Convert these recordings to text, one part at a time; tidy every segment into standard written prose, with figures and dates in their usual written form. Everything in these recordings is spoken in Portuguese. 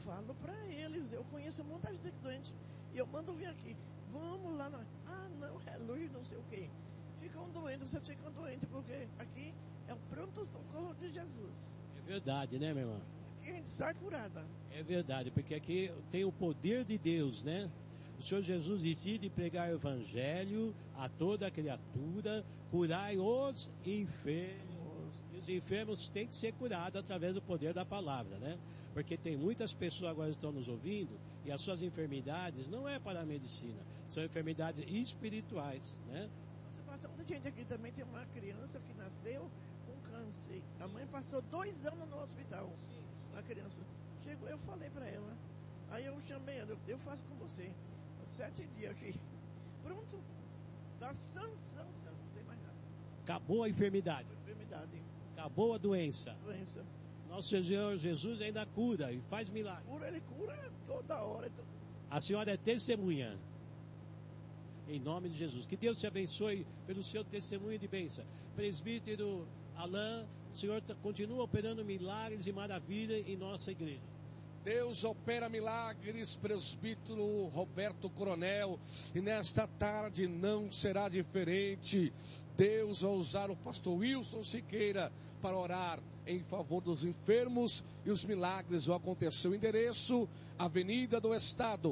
falo para eles, eu conheço muita gente doente, e eu mando vir aqui, vamos lá, não, é luz, não sei o quê. Ficam doentes, vocês ficam doentes, porque aqui é o pronto-socorro de Jesus. É verdade, né, minha irmã? Aqui a gente sai curada. É verdade, porque aqui tem o poder de Deus, né? O Senhor Jesus decide pregar o evangelho a toda a criatura, curar os enfermos. E os enfermos têm que ser curados através do poder da palavra, né? Porque tem muitas pessoas agora que estão nos ouvindo e as suas enfermidades não é para a medicina, são enfermidades espirituais, né? Passa muita gente aqui também, tem uma criança que nasceu com câncer. A mãe passou 2 anos no hospital. A criança chegou, eu falei para ela. Aí eu chamei ela, eu faço com você. 7 dias aqui. Pronto. Dá sã, não tem mais nada. Acabou a enfermidade. Acabou a doença. Nosso Senhor Jesus ainda cura e faz milagre. Ele cura toda hora. A senhora é testemunha. Em nome de Jesus. Que Deus te abençoe pelo seu testemunho de bênção. Presbítero Alain, o Senhor continua operando milagres e maravilhas em nossa igreja. Deus opera milagres, presbítero Roberto Coronel, e nesta tarde não será diferente. Deus vai usar o pastor Wilson Siqueira para orar em favor dos enfermos e os milagres vão acontecer. O endereço, Avenida do Estado,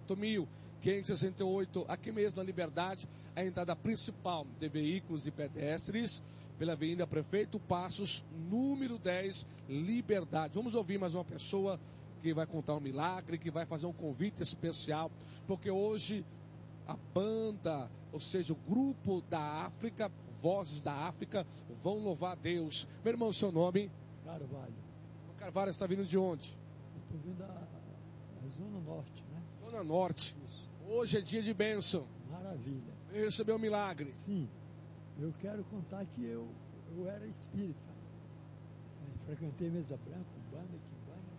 4.568, aqui mesmo na Liberdade, a entrada principal de veículos e pedestres, pela Avenida Prefeito Passos, número 10, Liberdade. Vamos ouvir mais uma pessoa que vai contar um milagre, que vai fazer um convite especial, porque hoje a banda, ou seja, o grupo da África, Vozes da África, vão louvar a Deus. Meu irmão, seu nome? Carvalho. O Carvalho está vindo de onde? Estou vindo da Zona Norte, né? Zona Norte. Isso. Hoje é dia de bênção. Maravilha. Recebeu um milagre. Sim. Eu quero contar que eu era espírita. Frequentei mesa branca, Umbanda, Quimbanda.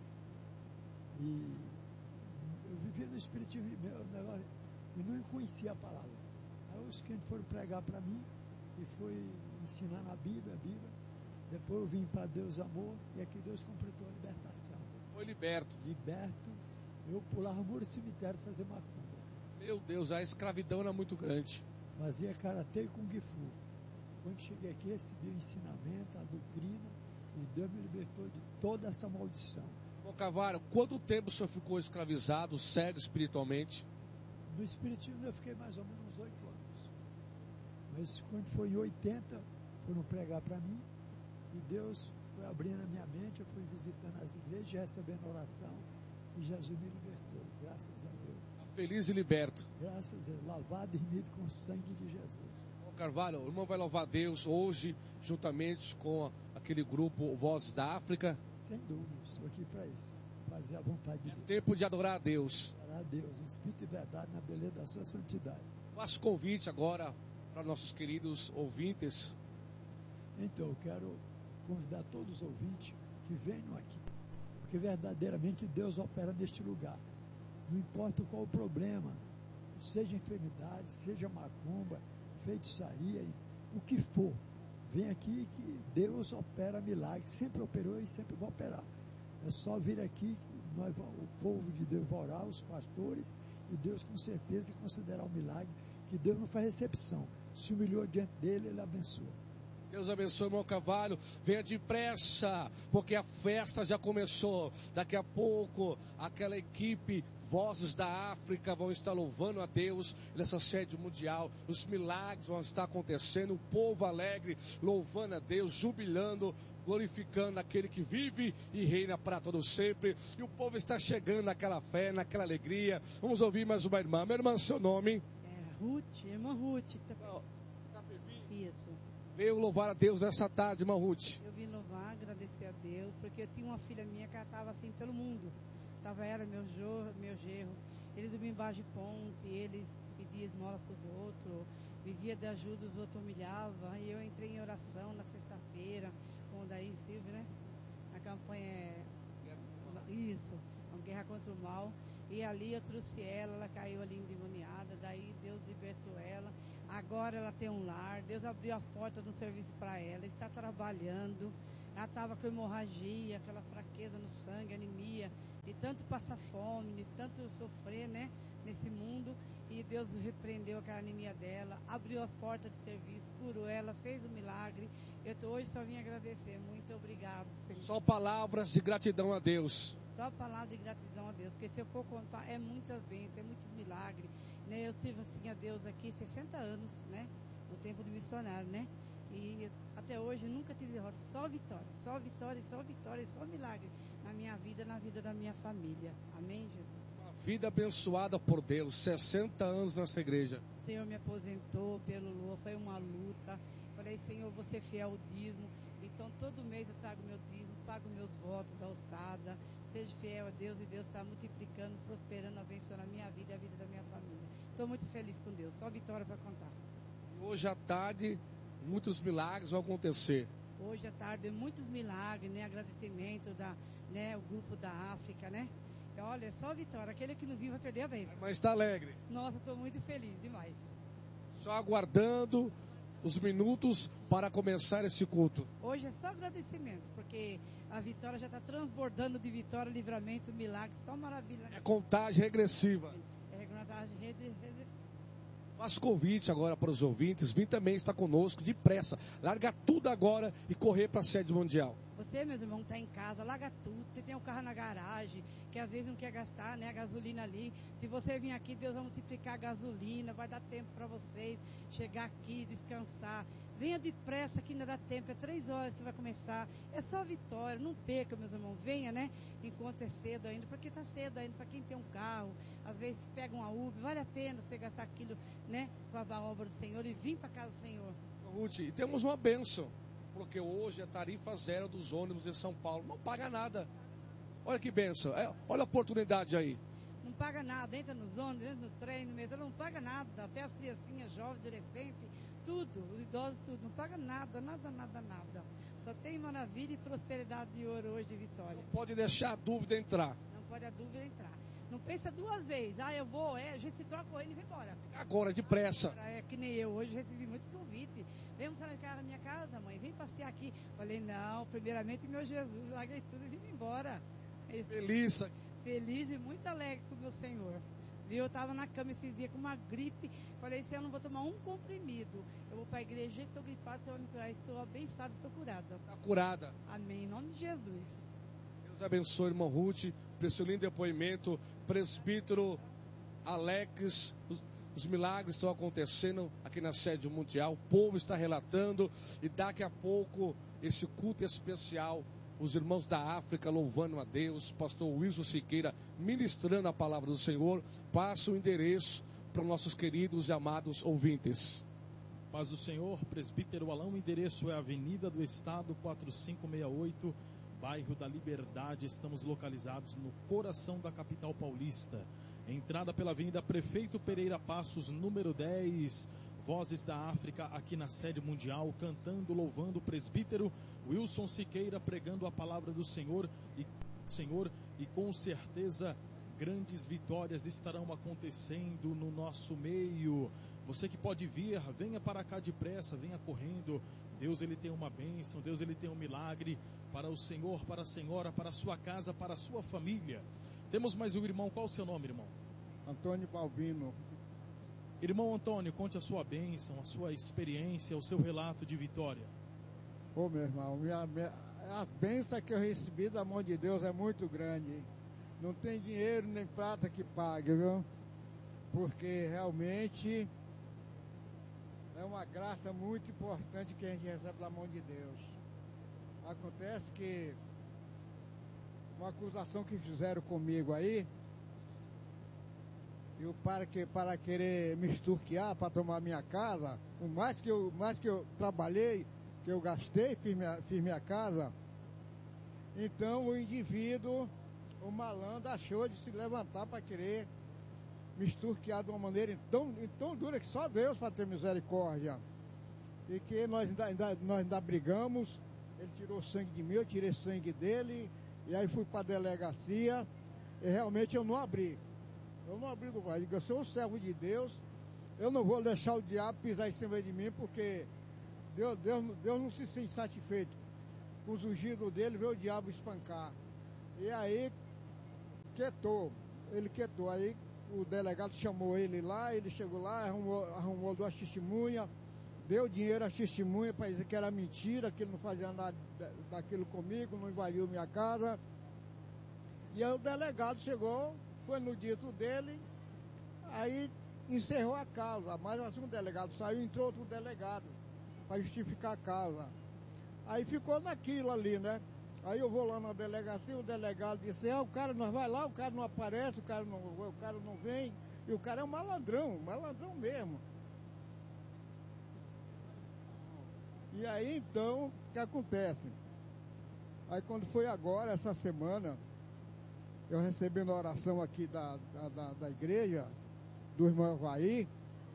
E eu vivia no espiritismo, eu não conhecia a palavra. Aí os clientes foram pregar para mim e foi ensinar na Bíblia, Depois eu vim para Deus Amor e aqui Deus completou a libertação. Foi liberto. Liberto. Eu pulava o muro do cemitério para fazer macumba. Meu Deus, a escravidão era muito grande. Fazia karatê com Kung Fu. Quando cheguei aqui, recebi o ensinamento, a doutrina, e Deus me libertou de toda essa maldição. Bom, Carvalho, quanto tempo o senhor ficou escravizado, cego espiritualmente? No espiritismo eu fiquei mais ou menos uns 8 anos. Mas quando foi em 80, foram pregar para mim, e Deus foi abrindo a minha mente, eu fui visitando as igrejas, recebendo oração, e Jesus me libertou, graças a Deus. Feliz e liberto. Graças a Deus, lavado e remido com o sangue de Jesus. Bom, Carvalho, o irmão vai louvar a Deus hoje, juntamente com aquele grupo Vozes da África. Sem dúvida, estou aqui para isso, fazer a vontade de Deus. É tempo de adorar a Deus. Adorar a Deus, em espírito e verdade, na beleza da sua santidade. Faço convite agora para nossos queridos ouvintes. Então, eu quero convidar todos os ouvintes que venham aqui, porque verdadeiramente Deus opera neste lugar. Não importa qual o problema, seja enfermidade, seja macumba, feitiçaria, o que for, vem aqui que Deus opera milagres, sempre operou e sempre vai operar. É só vir aqui, o povo de Deus vai orar, os pastores, e Deus com certeza considerar um milagre, que Deus não faz recepção. Se humilhou diante dele, ele abençoa. Deus abençoe, irmão Carvalho. Venha depressa, porque a festa já começou. Daqui a pouco, aquela equipe Vozes da África vão estar louvando a Deus nessa sede mundial. Os milagres vão estar acontecendo. O povo alegre, louvando a Deus, jubilando, glorificando aquele que vive e reina para todo sempre. E o povo está chegando naquela fé, naquela alegria. Vamos ouvir mais uma irmã. Minha irmã, seu nome? Ruth, irmã Ruth. Isso. Veio louvar a Deus nessa tarde, irmã Ruth. Eu vim louvar, agradecer a Deus, porque eu tinha uma filha minha que ela estava assim pelo mundo. Tava ela, meu genro, eles dormiam embaixo de ponte, eles pediam esmola para os outros, vivia de ajuda, os outros humilhavam. E eu entrei em oração na sexta-feira, com o Daí Silvio, né? A campanha é... Isso, uma guerra contra o mal. E ali eu trouxe ela caiu ali endemoniada, daí Deus libertou ela. Agora ela tem um lar, Deus abriu a porta do serviço para ela, está trabalhando. Ela estava com hemorragia, aquela fraqueza no sangue, anemia, de tanto tanto passar fome, de tanto sofrer, né, nesse mundo. E Deus repreendeu aquela anemia dela, abriu as portas de serviço, curou ela, fez um milagre. Hoje só vim agradecer. Muito obrigado, Senhor. Só palavras de gratidão a Deus. Só palavra de gratidão a Deus, porque se eu for contar, é muitas bênçãos, é muitos milagres, né? Eu sirvo assim a Deus aqui 60 anos, né? No tempo de missionário, né? E até hoje nunca tive derrota, só vitória, só vitória, só vitória, só milagre na minha vida, na vida da minha família. Amém, Jesus? Uma vida abençoada por Deus, 60 anos nessa igreja. O Senhor me aposentou pelo Lua, foi uma luta. Falei, Senhor, você é fiel ao dízimo. Então todo mês eu trago meu dízimo, pago meus votos da alçada. Seja fiel a Deus e Deus está multiplicando, prosperando, abençoando a minha vida e a vida da minha família. Estou muito feliz com Deus, só vitória para contar. Hoje à tarde, muitos milagres vão acontecer. Hoje à tarde, muitos milagres, né? Agradecimento o grupo da África, né? E olha, só vitória. Aquele que não viu vai perder a vez. Mas está alegre. Nossa, estou muito feliz, demais. Só aguardando os minutos para começar esse culto. Hoje é só agradecimento, porque a vitória já está transbordando de vitória, livramento, milagre, só maravilha. É contagem regressiva. É contagem regressiva. Faço convite agora para os ouvintes, vim também estar conosco depressa. Larga tudo agora e correr para a sede mundial. Você, meus irmãos, está em casa, larga tudo. Você tem um carro na garagem, que às vezes não quer gastar, né, a gasolina ali. Se você vir aqui, Deus vai multiplicar a gasolina, vai dar tempo para vocês chegar aqui, descansar. Venha depressa, que ainda dá tempo, é 3 horas que vai começar. É só vitória, não perca, meus irmãos. Venha, né, enquanto é cedo ainda, porque está cedo ainda, para quem tem um carro. Às vezes pega uma Uber, vale a pena você gastar aquilo, né, para a obra do Senhor e vir para casa do Senhor. Ruth, e temos uma bênção, porque hoje é tarifa zero dos ônibus em São Paulo. Não paga nada. Olha que bênção, olha a oportunidade aí. Não paga nada, entra nos ônibus, entra no trem, no metrô, não paga nada. Até as criancinhas, jovens, adolescentes, tudo, os idosos, tudo. Não paga nada, nada, nada, nada. Só tem maravilha e prosperidade de ouro hoje de Vitória. Não pode deixar a dúvida entrar. Não pode a dúvida entrar. Não pensa 2 vezes. Eu vou, a gente se troca correndo e vai embora. Agora, depressa. Agora, é que nem eu, hoje recebi muitos convites. Vem almoçar na minha casa, mãe, vem passear aqui. Falei, não, primeiramente meu Jesus, larguei tudo e vim embora. Feliz. Feliz e muito alegre com o meu Senhor. Viu? Eu estava na cama esses dias com uma gripe. Falei, Senhor, eu não vou tomar um comprimido. Eu vou para a igreja, estou gripada, o Senhor vai me curar. Estou abençoada, estou curada. Está curada. Amém, em nome de Jesus. Deus abençoe, irmão Ruth, por esse lindo depoimento. Presbítero Alex, os milagres estão acontecendo aqui na sede mundial. O povo está relatando e daqui a pouco esse culto especial. Os irmãos da África louvando a Deus, pastor Wilson Siqueira ministrando a palavra do Senhor. Passa o endereço para os nossos queridos e amados ouvintes. Paz do Senhor, presbítero Alão, o endereço é Avenida do Estado 4568, bairro da Liberdade. Estamos localizados no coração da capital paulista. Entrada pela Avenida Prefeito Pereira Passos, número 10. Vozes da África aqui na sede mundial, cantando, louvando o presbítero Wilson Siqueira, pregando a palavra do Senhor e com certeza grandes vitórias estarão acontecendo no nosso meio. Você que pode vir, venha para cá depressa, venha correndo. Deus, ele tem uma bênção, Deus, ele tem um milagre para o Senhor, para a senhora, para a sua casa, para a sua família. Temos mais um irmão. Qual o seu nome, irmão? Antônio Balbino. Irmão Antônio, conte a sua bênção, a sua experiência, o seu relato de vitória. Ô, meu irmão, a bênção que eu recebi da mão de Deus é muito grande. Não tem dinheiro nem prata que pague, viu? Porque realmente é uma graça muito importante que a gente recebe da mão de Deus. Acontece que uma acusação que fizeram comigo aí, eu para querer me extorquiar, para tomar minha casa, o mais que eu trabalhei, que eu gastei, fiz minha casa, então o indivíduo, o malandro, achou de se levantar para querer me extorquiar de uma maneira tão dura que só Deus para ter misericórdia. E que nós ainda brigamos, ele tirou sangue de mim, eu tirei sangue dele, e aí fui para a delegacia, e realmente eu não abri. Eu não abri do pai, eu sou um servo de Deus, eu não vou deixar o diabo pisar em cima de mim, porque Deus não se sente satisfeito com os ungidos dele, vê o diabo espancar. E aí, quietou. Ele quietou. Aí o delegado chamou ele lá, ele chegou lá, arrumou duas testemunhas, deu dinheiro às testemunhas para dizer que era mentira, que ele não fazia nada daquilo comigo, não invadiu minha casa. E aí o delegado chegou, foi no dito dele, aí encerrou a causa. Mas assim o delegado saiu, entrou outro delegado para justificar a causa. Aí ficou naquilo ali, né? Aí eu vou lá na delegacia, o delegado disse, o cara, nós vai lá, o cara não aparece, o cara não vem, e o cara é um malandrão mesmo. E aí então, o que acontece? Aí quando foi agora, essa semana, eu recebi uma oração aqui da igreja, do irmão Vai,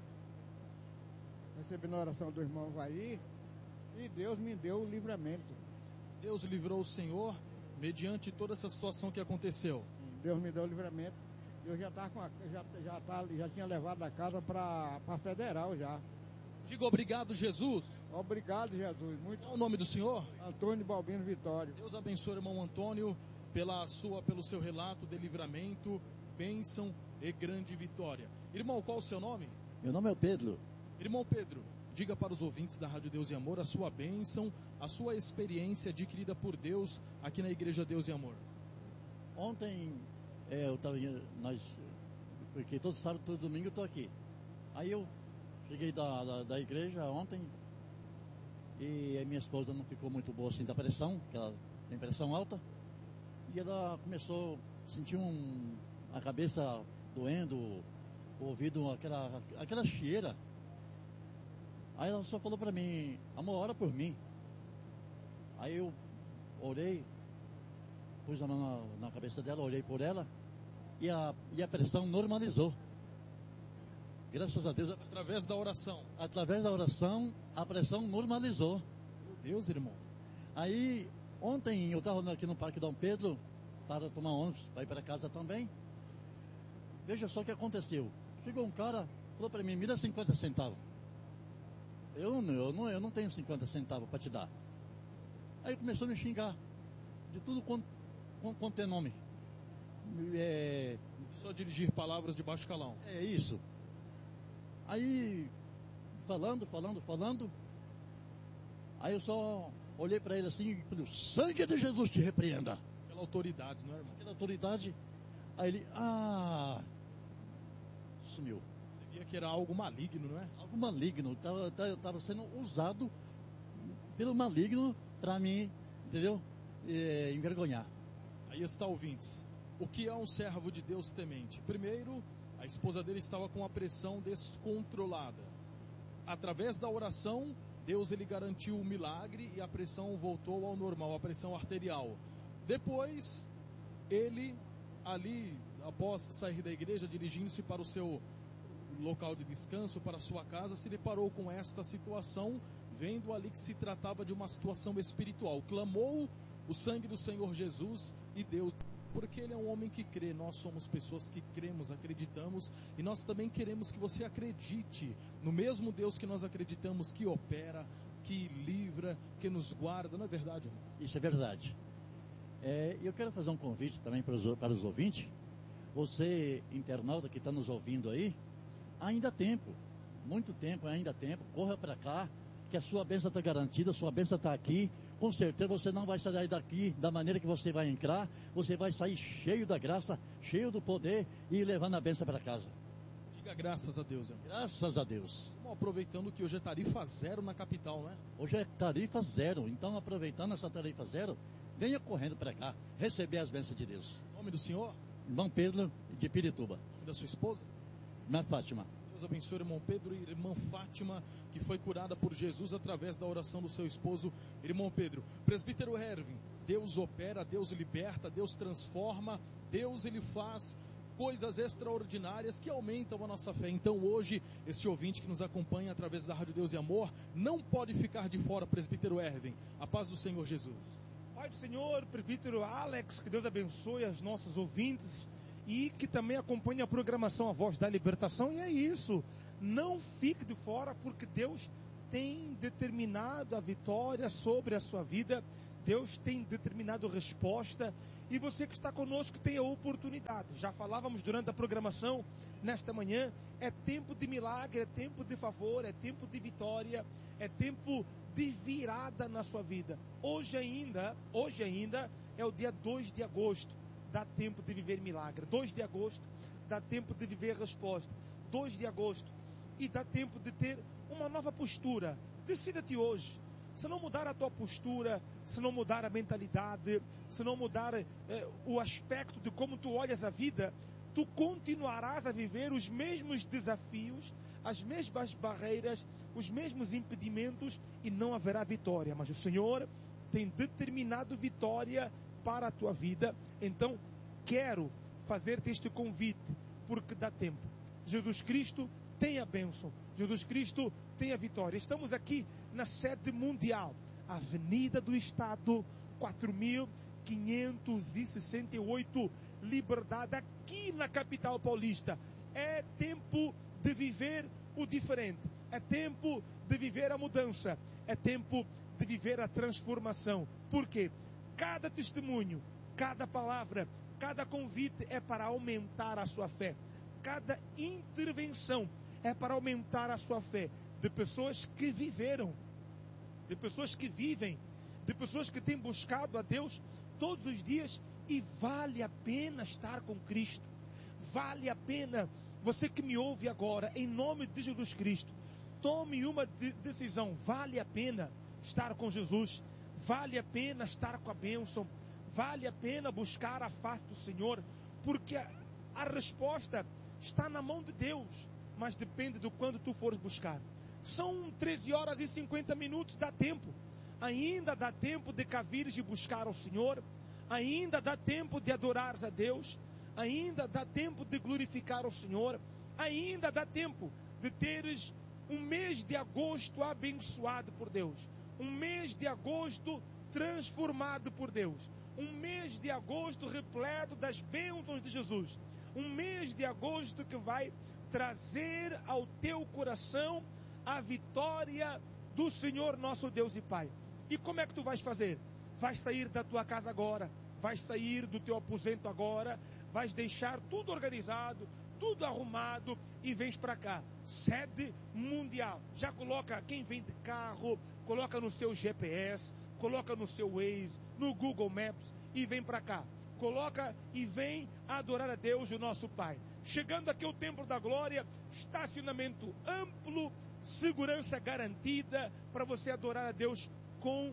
recebi uma oração do irmão Vai, e Deus me deu o livramento. Deus livrou o senhor mediante toda essa situação que aconteceu. Deus me deu o livramento. Eu já tinha levado a casa para Federal já. Diga obrigado, Jesus. Obrigado, Jesus. Qual é o nome do senhor? Antônio Balbino Vitório. Deus abençoe, irmão Antônio, pelo seu relato de livramento, bênção e grande vitória. Irmão, qual o seu nome? Meu nome é Pedro. Irmão Pedro, diga para os ouvintes da Rádio Deus e Amor a sua bênção, a sua experiência adquirida por Deus aqui na Igreja Deus e Amor. Ontem, porque todo sábado, todo domingo eu estou aqui. Aí eu cheguei da igreja ontem e a minha esposa não ficou muito boa assim da pressão, que ela tem pressão alta, e ela começou a sentir a cabeça doendo, o ouvido, aquela chieira. Aí ela só falou para mim, amor, ora por mim. Aí eu orei, pus a mão na cabeça dela, orei por ela, e a pressão normalizou. Graças a Deus. Através da oração. Através da oração, a pressão normalizou. Meu Deus, irmão. Aí, ontem eu estava aqui no Parque Dom Pedro, para tomar ônibus, para ir para casa também. Veja só o que aconteceu. Chegou um cara, falou para mim, me dá 50 centavos. Eu não tenho 50 centavos para te dar. Aí começou a me xingar de tudo quanto é nome. Só dirigir palavras de baixo calão. É isso. Aí, falando, aí eu só olhei para ele assim e falei, o sangue de Jesus te repreenda. Aquela autoridade, não é, irmão? Aquela autoridade. Aí ele, sumiu. Você via que era algo maligno, não é? Algo maligno, estava sendo usado pelo maligno para mim, entendeu? Envergonhar. Aí está, ouvintes. O que é um servo de Deus temente? Primeiro, a esposa dele estava com a pressão descontrolada. Através da oração, Deus ele garantiu o milagre e a pressão voltou ao normal, a pressão arterial. Depois, ele, ali, após sair da igreja, dirigindo-se para o seu local de descanso, para a sua casa, se deparou com esta situação, vendo ali que se tratava de uma situação espiritual. Clamou o sangue do Senhor Jesus e Deus, porque ele é um homem que crê. Nós somos pessoas que cremos, acreditamos, e nós também queremos que você acredite no mesmo Deus que nós acreditamos, que opera, que livra, que nos guarda. Não é verdade, irmão? Isso é verdade. Eu quero fazer um convite também para os ouvintes. Você, internauta que está nos ouvindo aí, ainda há tempo, muito tempo, ainda há tempo, corra para cá, que a sua bênção está garantida, a sua bênção está aqui. Com certeza você não vai sair daqui da maneira que você vai entrar, você vai sair cheio da graça, cheio do poder e levando a bênção para casa. Diga graças a Deus, irmão. Graças a Deus. Aproveitando que hoje é tarifa zero na capital, né? Hoje é tarifa zero, então aproveitando essa tarifa zero, venha correndo para cá, receber as bênçãos de Deus. Em nome do Senhor? Irmão Pedro de Pirituba. Em nome da sua esposa? Irmã Fátima. Deus abençoe irmão Pedro e irmã Fátima, que foi curada por Jesus através da oração do seu esposo, irmão Pedro. Presbítero Erwin, Deus opera, Deus liberta, Deus transforma, Deus ele faz coisas extraordinárias que aumentam a nossa fé. Então hoje, esse ouvinte que nos acompanha através da Rádio Deus e Amor, não pode ficar de fora, presbítero Erwin. A paz do Senhor Jesus. Pai do Senhor, presbítero Alex, que Deus abençoe os nossos ouvintes e que também acompanhe a programação A Voz da Libertação. E é isso, não fique de fora, porque Deus tem determinado a vitória sobre a sua vida, Deus tem determinado resposta, E você que está conosco tem a oportunidade. Já falávamos durante a programação, nesta manhã, é tempo de milagre, é tempo de favor, é tempo de vitória, é tempo de virada na sua vida. Hoje ainda é o dia 2 de agosto. Dá tempo de viver milagre. 2 de agosto, dá tempo de viver resposta. 2 de agosto, e dá tempo de ter uma nova postura. Decida-te hoje. Se não mudar a tua postura, se não mudar a mentalidade, se não mudar o aspecto de como tu olhas a vida, tu continuarás a viver os mesmos desafios, as mesmas barreiras, os mesmos impedimentos, e não haverá vitória. Mas o Senhor tem determinado vitória para a tua vida. Então, quero fazer-te este convite, porque dá tempo. Jesus Cristo tem a bênção. Jesus Cristo tem a vitória. Estamos aqui na sede mundial, Avenida do Estado, 4568, Liberdade, aqui na capital paulista. É tempo de viver o diferente. É tempo de viver a mudança. É tempo de viver a transformação. Por quê? Cada testemunho, cada palavra, cada convite é para aumentar a sua fé. Cada intervenção é para aumentar a sua fé, de pessoas que viveram, de pessoas que vivem, de pessoas que têm buscado a Deus todos os dias, e vale a pena estar com Cristo. Vale a pena, você que me ouve agora, em nome de Jesus Cristo, tome uma decisão. Vale a pena estar com Jesus, vale a pena estar com a bênção, vale a pena buscar a face do Senhor, porque a resposta está na mão de Deus, mas depende do quando tu fores buscar. São 13 horas e 50 minutos, dá tempo. Ainda dá tempo de cá vires e buscar ao Senhor. Ainda dá tempo de adorares a Deus. Ainda dá tempo de glorificar ao Senhor. Ainda dá tempo de teres um mês de agosto abençoado por Deus. Um mês de agosto transformado por Deus. Um mês de agosto repleto das bênçãos de Jesus. Um mês de agosto que vai trazer ao teu coração a vitória do Senhor nosso Deus e Pai. E como é que tu vais fazer? Vais sair da tua casa agora, vais sair do teu aposento agora, vais deixar tudo organizado, tudo arrumado e vens para cá. Sede mundial. Já coloca, quem vem de carro, coloca no seu GPS, coloca no seu Waze, no Google Maps e vem para cá. Coloca e vem adorar a Deus, o nosso Pai. Chegando aqui ao Templo da Glória, estacionamento amplo, segurança garantida para você adorar a Deus com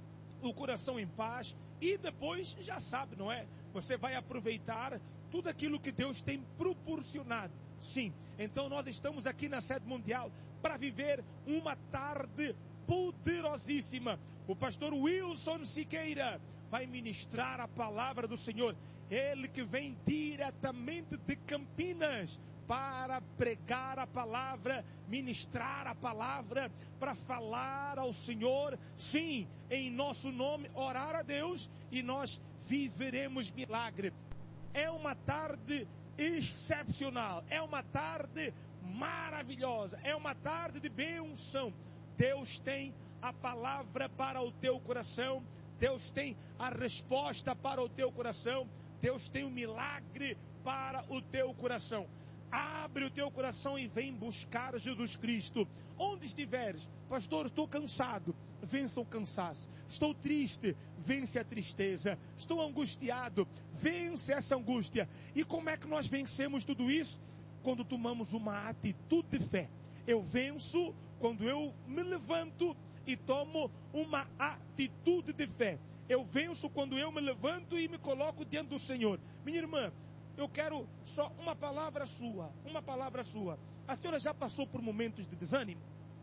o coração em paz. E depois, já sabe, não é? Você vai aproveitar tudo aquilo que Deus tem proporcionado. Sim, então nós estamos aqui na sede mundial para viver uma tarde poderosíssima. O pastor Wilson Siqueira vai ministrar a palavra do Senhor. Ele que vem diretamente de Campinas para pregar a palavra, ministrar a palavra, para falar ao Senhor, sim, em nosso nome, orar a Deus, e nós viveremos milagre. É uma tarde excepcional, é uma tarde maravilhosa, é uma tarde de bênção. Deus tem a palavra para o teu coração, Deus tem a resposta para o teu coração, Deus tem o milagre para o teu coração. Abre o teu coração e vem buscar Jesus Cristo. Onde estiveres, pastor, estou cansado, vença o cansaço. Estou triste, vence a tristeza. Estou angustiado, vence essa angústia. E como é que nós vencemos tudo isso? Quando tomamos uma atitude de fé. Eu venço quando eu me levanto e tomo uma atitude de fé. Eu venço quando eu me levanto e me coloco diante do Senhor. Minha irmã, eu quero só uma palavra sua, uma palavra sua. A senhora já passou por momentos de desânimo?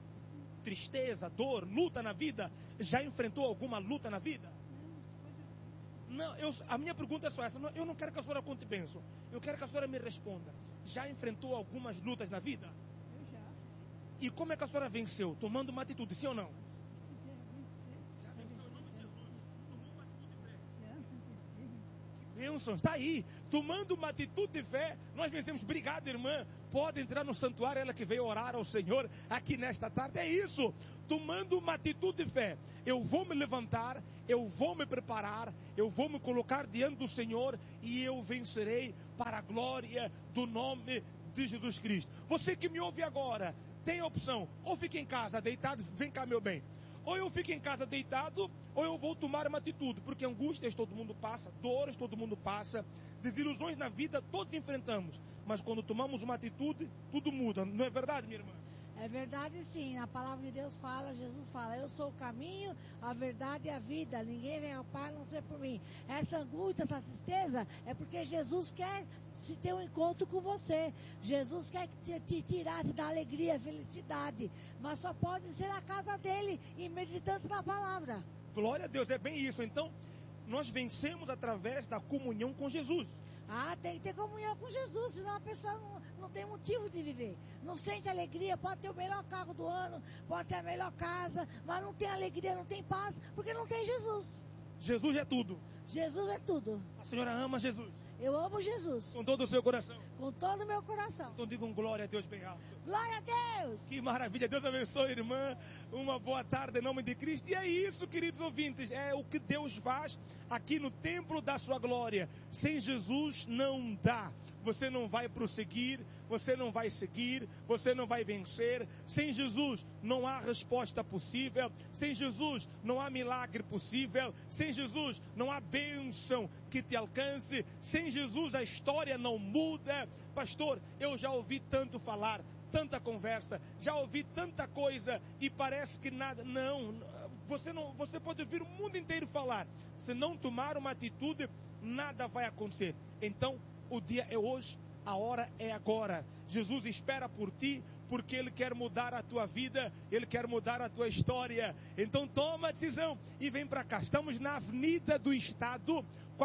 Tristeza, dor, luta na vida? Já enfrentou alguma luta na vida? Não, a minha pergunta é só essa. Eu não quero que a senhora conte bênção. Eu quero que a senhora me responda. Já enfrentou algumas lutas na vida? Eu já. E como é que a senhora venceu? Tomando uma atitude, sim ou não? Já venceu em nome de Jesus. Tomou uma atitude de fé. Já venceu. Que bênção, está aí. Tomando uma atitude de fé, nós vencemos. Obrigado, irmã. Pode entrar no santuário, ela que veio orar ao Senhor aqui nesta tarde. É isso. Tomando uma atitude de fé, eu vou me levantar, eu vou me preparar, eu vou me colocar diante do Senhor e eu vencerei para a glória do nome de Jesus Cristo. Você que me ouve agora, tem a opção, ou fica em casa deitado, vem cá, meu bem. Ou eu fico em casa deitado, ou eu vou tomar uma atitude, porque angústias todo mundo passa, dores todo mundo passa, desilusões na vida todos enfrentamos, mas quando tomamos uma atitude, tudo muda, não é verdade, minha irmã? É verdade, sim. A palavra de Deus fala, Jesus fala, eu sou o caminho, a verdade e a vida. Ninguém vem ao Pai a não ser por mim. Essa angústia, essa tristeza, é porque Jesus quer se ter um encontro com você. Jesus quer te tirar, te dar alegria, felicidade. Mas só pode ser a casa dele e meditando na palavra. Glória a Deus, é bem isso. Então, nós vencemos através da comunhão com Jesus. Tem que ter comunhão com Jesus, senão a pessoa não tem motivo de viver. Não sente alegria, pode ter o melhor carro do ano, pode ter a melhor casa, mas não tem alegria, não tem paz, porque não tem Jesus. Jesus é tudo. Jesus é tudo. A senhora ama Jesus? Eu amo Jesus. Com todo o seu coração? Com todo o meu coração. Então diga um glória a Deus bem alto. Glória a Deus! Que maravilha. Deus abençoe, irmã. Uma boa tarde em nome de Cristo. E é isso, queridos ouvintes. É o que Deus faz aqui no templo da sua glória. Sem Jesus não dá. Você não vai prosseguir, você não vai seguir, você não vai vencer. Sem Jesus não há resposta possível. Sem Jesus não há milagre possível. Sem Jesus não há bênção que te alcance. Sem Jesus a história não muda. Pastor, eu já ouvi tanto falar, tanta conversa, já ouvi tanta coisa e parece que nada. Não, você pode ouvir o mundo inteiro falar. Se não tomar uma atitude, nada vai acontecer. Então, o dia é hoje, a hora é agora. Jesus espera por ti, porque Ele quer mudar a tua vida, Ele quer mudar a tua história. Então toma a decisão e vem para cá. Estamos na Avenida do Estado,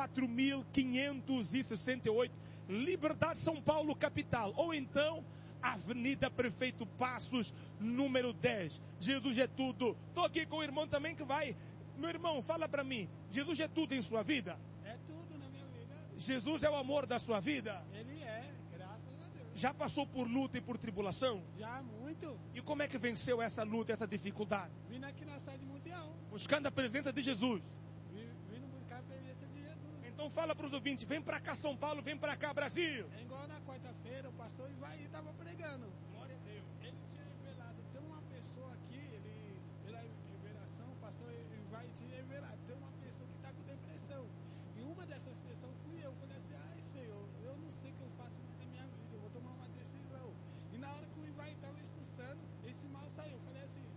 4568, Liberdade, São Paulo, capital. Ou então, Avenida Prefeito Passos, número 10. Jesus é tudo. Estou aqui com o irmão também que vai. Meu irmão, fala para mim, Jesus é tudo em sua vida? É tudo na minha vida. Jesus é o amor da sua vida? Ele é, graças a Deus. Já passou por luta e por tribulação? Já, muito. E como é que venceu essa luta, essa dificuldade? Vindo aqui na sede mundial. Buscando a presença de Jesus. Vindo buscar a presença de Jesus. Então fala para os ouvintes, vem para cá São Paulo, vem para cá Brasil. É igual na quarta-feira, o pastor Ivaí estava pregando. Glória a Deus. Ele tinha revelado, tem uma pessoa aqui, pela revelação, o pastor Ivaí tinha revelado, tem uma pessoa que está com depressão. E uma dessas pessoas fui eu. Falei assim, Senhor, eu não sei o que eu faço na minha vida, eu vou tomar uma decisão. E na hora que o Ivaí estava expulsando, esse mal saiu. Eu falei assim,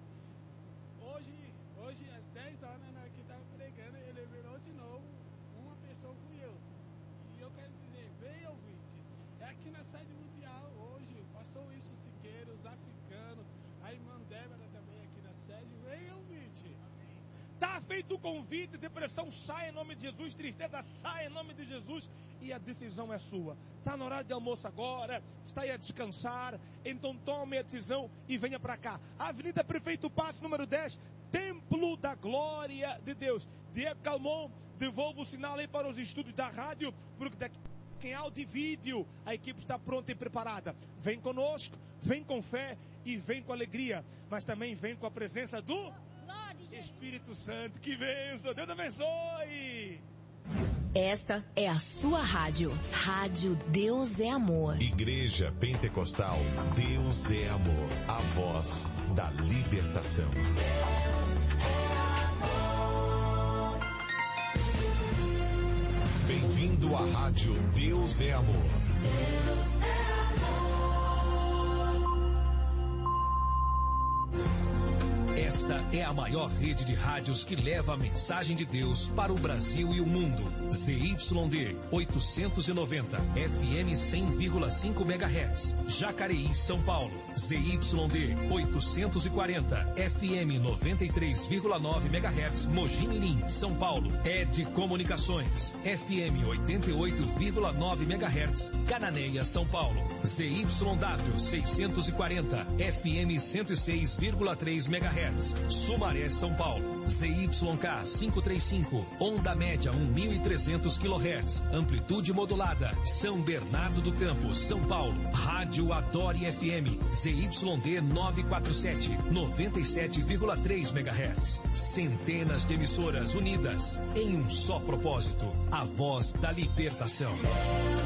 hoje às 10 horas, na hora que estava pregando, ele revelou de novo, uma pessoa fui eu. E eu quero dizer, vem ouvinte, é aqui na sede mundial hoje, passou isso o Siqueira, os africanos, a irmã Débora também aqui na sede, vem ouvinte. Está feito o convite, depressão sai em nome de Jesus, tristeza sai em nome de Jesus e a decisão é sua. Está na hora de almoço agora, está aí a descansar, então tome a decisão e venha para cá. Avenida Prefeito Passos, número 10, Templo da Glória de Deus. Diego Calmon, devolva o sinal aí para os estúdios da rádio, porque daqui em áudio e vídeo a equipe está pronta e preparada. Vem conosco, vem com fé e vem com alegria, mas também vem com a presença do Espírito Santo. Que bênção, Deus abençoe. Esta é a sua rádio. Rádio Deus é Amor. Igreja Pentecostal Deus é Amor. A voz da libertação. Bem-vindo à rádio Deus é Amor. Deus é amor. Esta é a maior rede de rádios que leva a mensagem de Deus para o Brasil e o mundo. ZYD 890, FM 100,5 MHz, Jacareí, São Paulo. ZYD 840, FM 93,9 MHz, Mogi Mirim, São Paulo. ED Comunicações, FM 88,9 MHz, Cananéia, São Paulo. ZYW 640, FM 106,3 MHz, MHz. Sumaré, São Paulo. ZYK 535, onda média 1.300 kHz, amplitude modulada. São Bernardo do Campo, São Paulo. Rádio Adore FM, ZYD 947, 97,3 MHz. Centenas de emissoras unidas em um só propósito, a voz da libertação.